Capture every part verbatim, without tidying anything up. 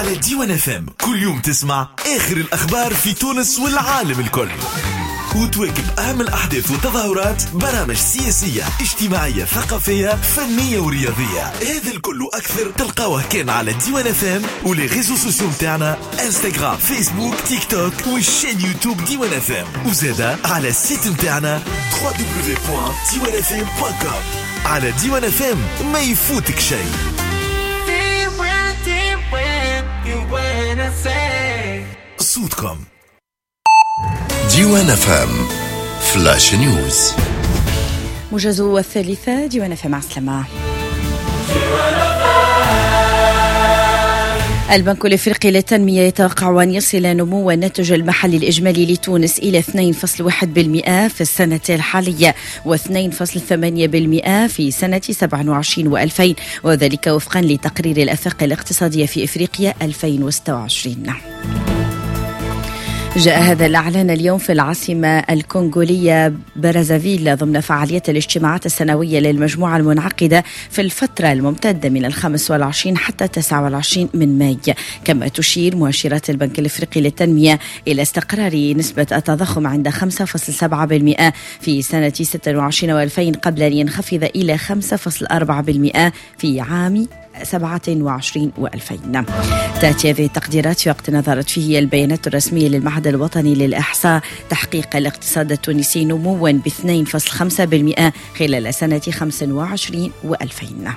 على ديوان اف ام كل يوم تسمع آخر الأخبار في تونس والعالم الكل، وتواكب أهم الأحداث والتظاهرات، برامج سياسية اجتماعية ثقافية فنية ورياضية. هذا الكل وأكثر تلقاوه كان على ديوان اف ام ولي ريزو سوسيو متاعنا انستغرام فيسبوك تيك توك والشين يوتيوب ديوان اف ام، وزادا على السيت متاعنا دبليو دبليو دبليو بوان ديوان اف ام بوان كوم. على ديوان اف ام ما يفوتك شيء. صوتكم ديوان اف ام فلاش نيوز. موجز الثالثة ديوان اف ام. مع السلامة. البنك الافريقي للتنمية يتوقع أن يصل نمو الناتج المحلي الإجمالي لتونس إلى اثنين فاصلة واحد بالمئة في السنة الحالية واثنين فاصلة ثمانية بالمئة في سنة سبعة وعشرين وألفين، وذلك وفقا لتقرير الآفاق الاقتصادية في إفريقيا ألفين وستة وعشرين. جاء هذا الإعلان اليوم في العاصمة الكونغولية برازافيل ضمن فعاليات الاجتماعات السنوية للمجموعة المنعقدة في الفترة الممتدة من الخامس والعشرين حتى التاسع والعشرين من ماي. كما تشير مؤشرات البنك الافريقي للتنمية إلى استقرار نسبة التضخم عند خمسة فاصلة سبعة بالمئة في سنة ستة وعشرين وألفين قبل أن ينخفض إلى خمسة فاصلة أربعة بالمئة في عام سبعة وعشرين وألفين. تأتي هذه التقديرات في وقت نظرت فيه البيانات الرسمية للمعهد الوطني للإحصاء تحقيق الاقتصاد التونسي نموا ب اثنين فاصلة خمسة بالمئة خلال سنة خمسة وعشرين وألفين.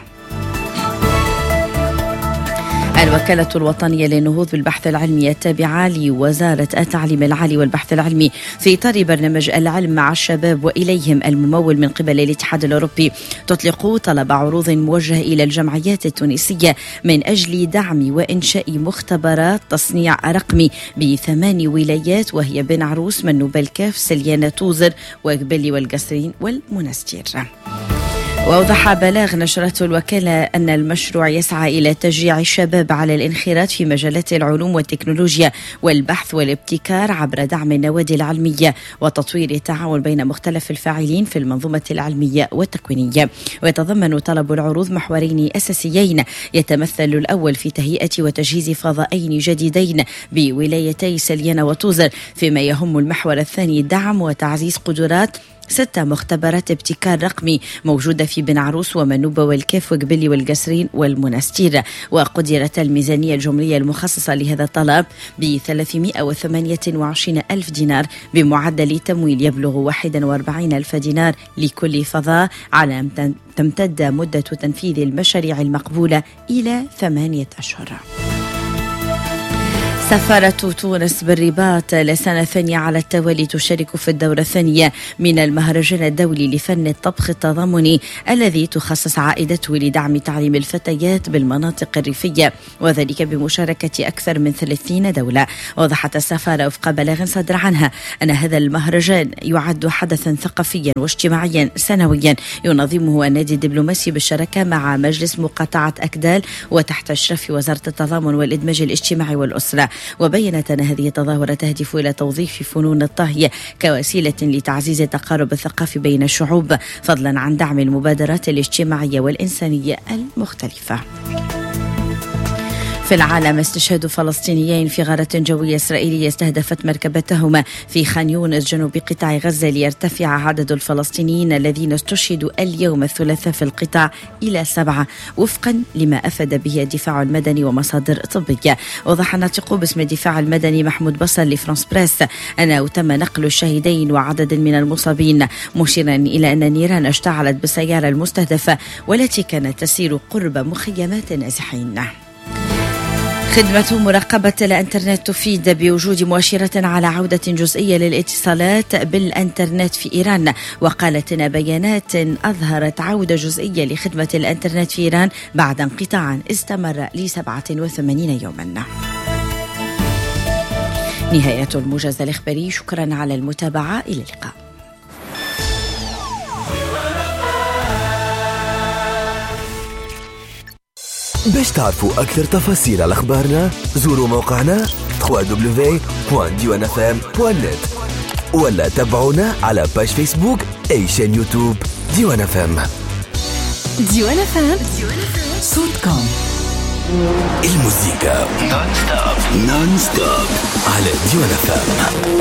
الوكالة الوطنية للنهوض بالبحث العلمي التابعة لوزارة التعليم العالي والبحث العلمي في إطار برنامج العلم مع الشباب وإليهم الممول من قبل الاتحاد الأوروبي تطلق طلب عروض موجه إلى الجمعيات التونسية من أجل دعم وإنشاء مختبرات تصنيع رقمي بثمان ولايات، وهي بن عروس، منوب الكاف، سليانة، توزر، وقبلي والقصرين والمنستير. وأوضح بلاغ نشرته الوكالة أن المشروع يسعى إلى تشجيع الشباب على الانخراط في مجالات العلوم والتكنولوجيا والبحث والابتكار عبر دعم النوادي العلمية وتطوير التعاون بين مختلف الفاعلين في المنظومة العلمية والتكوينية. ويتضمن طلب العروض محورين أساسيين، يتمثل الأول في تهيئة وتجهيز فضائين جديدين بولايتي سليانة وتوزر، فيما يهم المحور الثاني دعم وتعزيز قدرات ستة مختبرات ابتكار رقمي موجودة في بن عروس ومنوبة والكاف وقبلي والقصرين والمنستير. وقدرت الميزانية الجمهورية المخصصة لهذا الطلب ب ثلاثمئة وثمانية وعشرين ألف دينار بمعدل تمويل يبلغ واحد وأربعين ألف دينار لكل فضاء، على أن تمتد مدة تنفيذ المشاريع المقبولة إلى ثمانية أشهر. سفارة تونس بالرباط لسنة ثانية على التوالي تشارك في الدورة الثانية من المهرجان الدولي لفن الطبخ التضامني الذي تخصص عائدته لدعم تعليم الفتيات بالمناطق الريفية، وذلك بمشاركة أكثر من ثلاثين دولة. وضحت السفارة وفق بلاغ صدر عنها أن هذا المهرجان يعد حدثا ثقافيا واجتماعيا سنويا ينظمه النادي الدبلوماسي بالشراكة مع مجلس مقاطعة أكدال وتحت إشراف وزارة التضامن والإدماج الاجتماعي والأسرة. وبينت أن هذه التظاهرة تهدف إلى توظيف فنون الطهي كوسيلة لتعزيز التقارب الثقافي بين الشعوب، فضلا عن دعم المبادرات الاجتماعية والإنسانية المختلفة. في العالم، استشهاد فلسطينيين في غارة جوية إسرائيلية استهدفت مركبتهما في خان يونس جنوب قطاع غزة ليرتفع عدد الفلسطينيين الذين استشهدوا اليوم الثلاثاء في القطاع إلى سبعة، وفقا لما أفاد به الدفاع المدني ومصادر طبية. وضح الناطق باسم الدفاع المدني محمود بصر لفرانس بريس أنه تم نقل الشهيدين وعدد من المصابين، مشيرا إلى أن النيران اشتعلت بالسيارة المستهدفة والتي كانت تسير قرب مخيمات النازحين. خدمة مراقبة الانترنت تفيد بوجود مؤشرات على عودة جزئية للاتصالات بالانترنت في إيران. وقالت إن بيانات أظهرت عودة جزئية لخدمة الانترنت في إيران بعد انقطاع استمر لسبعة وثمانين يوما. نهاية الموجز الإخباري، شكرا على المتابعة، إلى اللقاء. باش تعرفوا أكثر تفاصيل على أخبارنا زوروا موقعنا دبليو دبليو دبليو دوت ديوان اف ام دوت نت ولا تابعونا على باج فيسبوك أي شان يوتيوب ديوان اف ام. ديوان اف ام صوتكم. المزيكا نون ستوب نون ستوب على ديوان اف ام.